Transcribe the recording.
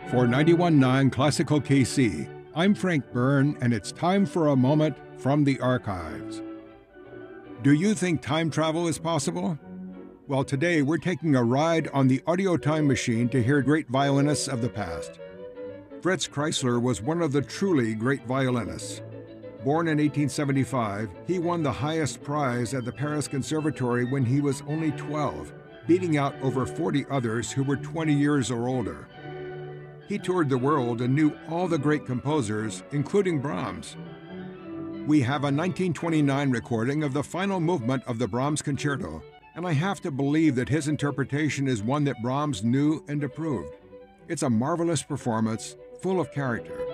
For 91.9 Classical KC, I'm Frank Byrne, and it's time for a moment from the archives. Do you think time travel is possible? Well, today we're taking a ride on the audio time machine to hear great violinists of the past. Fritz Kreisler was one of the truly great violinists. Born in 1875, he won the highest prize at the Paris Conservatory when he was only 12, beating out over 40 others who were 20 years or older. He toured the world and knew all the great composers, including Brahms. We have a 1929 recording of the final movement of the Brahms Concerto, and I have to believe that his interpretation is one that Brahms knew and approved. It's a marvelous performance, full of character.